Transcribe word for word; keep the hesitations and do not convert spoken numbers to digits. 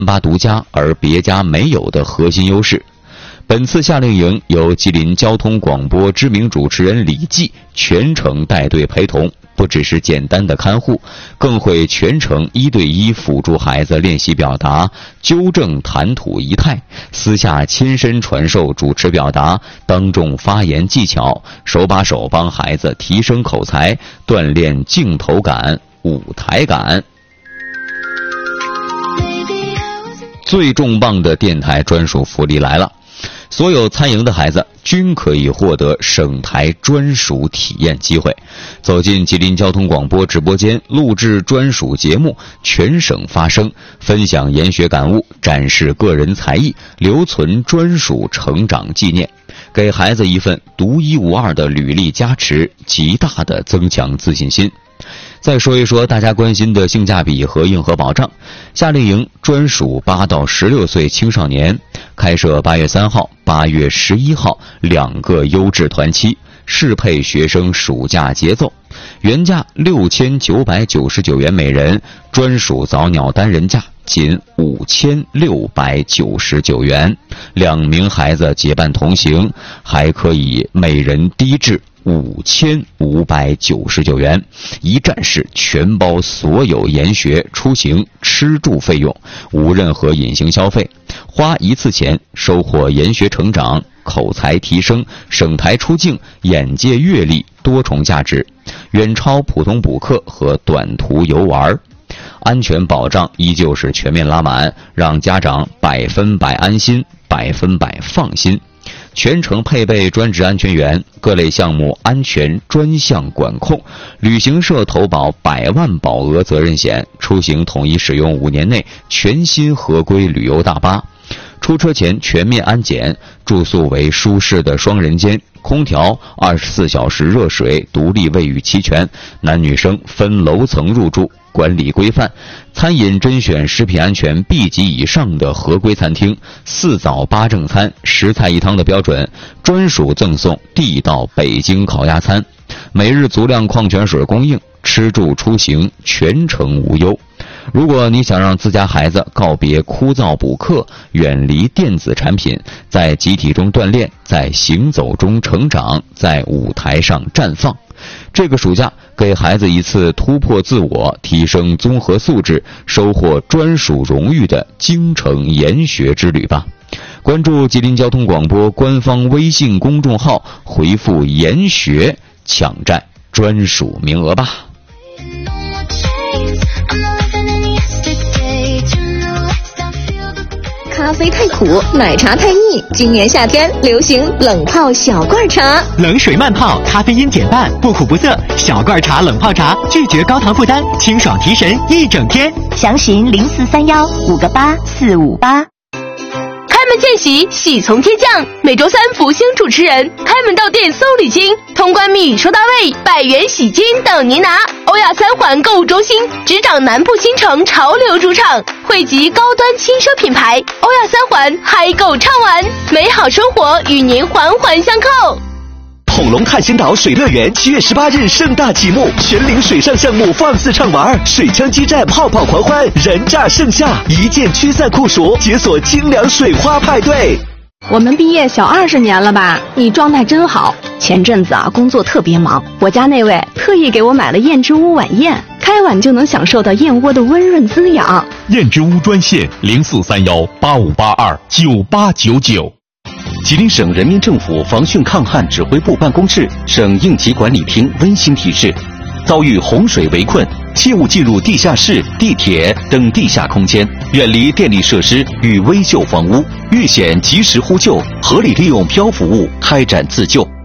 八独家而别家没有的核心优势。本次夏令营由吉林交通广播知名主持人李记全程带队陪同，不只是简单的看护，更会全程一对一辅助孩子练习表达，纠正谈吐仪态，私下亲身传授主持表达、当众发言技巧，手把手帮孩子提升口才，锻炼镜头感、舞台感。最重磅的电台专属福利来了！所有参营的孩子均可以获得省台专属体验机会，走进吉林交通广播直播间，录制专属节目，全省发声，分享研学感悟，展示个人才艺，留存专属成长纪念，给孩子一份独一无二的履历加持，极大的增强自信心。再说一说大家关心的性价比和硬核保障。夏令营专属八到十六岁青少年，开设八月三号、八月十一号两个优质团期，适配学生暑假节奏。原价六千九百九十九元每人，专属早鸟单人价仅五千六百九十九元。两名孩子结伴同行，还可以每人低至五千五百九十九元，一站式全包所有研学、出行、吃住费用，无任何隐形消费，花一次钱收获研学成长、口才提升、省台出境、眼界阅历多重价值，远超普通补课和短途游玩。安全保障依旧是全面拉满，让家长百分百安心、百分百放心。全程配备专职安全员，各类项目安全专项管控，旅行社投保百万保额责任险，出行统一使用五年内全新合规旅游大巴，出车前全面安检，住宿为舒适的双人间，空调、二十四小时热水、独立卫浴齐全，男女生分楼层入住，管理规范，餐饮甄选食品安全 B 级以上的合规餐厅，四早八正餐、十菜一汤的标准，专属赠送地道北京烤鸭餐，每日足量矿泉水供应，吃住出行全程无忧。如果你想让自家孩子告别枯燥补课，远离电子产品，在集体中锻炼，在行走中成长，在舞台上绽放，这个暑假给孩子一次突破自我、提升综合素质、收获专属荣誉的京城研学之旅吧。关注吉林交通广播官方微信公众号，回复研学抢占专属名额吧。 咖啡太苦，奶茶太腻，今年夏天流行冷泡小罐茶， 冷水慢泡，咖啡因减半，不苦不涩，小罐茶冷泡茶，拒绝高糖负担，清爽提神一整天。 详询零四三幺五个八四五八。 开门见喜，喜从天降。每周三福星主持人开门到店搜礼金，通关密语收到位，百元喜金等您拿。欧亚三环购物中心执掌南部新城潮流主场，汇集高端轻奢品牌，欧亚三环嗨购畅玩，美好生活与您环环相扣。 恐龙探险岛水乐园七月十八日盛大启幕，全龄水上项目放肆畅玩，水枪激战泡泡狂欢，人炸盛夏，一键驱散酷暑，解锁清凉水花派对。 我们毕业小二十年了吧？你状态真好。前阵子啊，工作特别忙，我家那位特意给我买了燕之屋晚宴，开碗就能享受到燕窝的温润滋养。 燕之屋专线零四三幺八五八二九八九九。 吉林省人民政府防汛抗旱指挥部办公室、省应急管理厅温馨提示：遭遇洪水围困，切勿进入地下室、地铁等地下空间，远离电力设施与危旧房屋，遇险及时呼救，合理利用漂浮物开展自救。